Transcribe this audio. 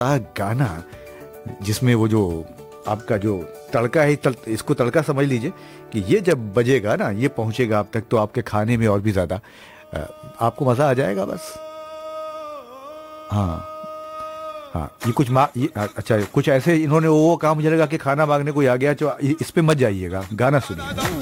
गाना जिसमें वो जो आपका जो तड़का है, इसको तड़का समझ लीजिए कि ये जब बजेगा ना, ये पहुंचेगा आप तक, तो आपके खाने में और भी ज्यादा आपको मजा आ जाएगा बस। हाँ। हाँ, ये कुछ ये अच्छा, कुछ ऐसे इन्होंने वो काम, मुझे लगा कि खाना मांगने कोई आ गया, तो इस पे मत जाइएगा, गाना सुनिए।